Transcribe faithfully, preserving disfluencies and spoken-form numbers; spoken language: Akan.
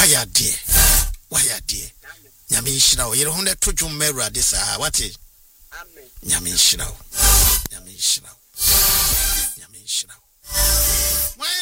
waya dear waya dear nyame shirawo yere honde toju meru ade saa wate nyame shirawo nyame shirawo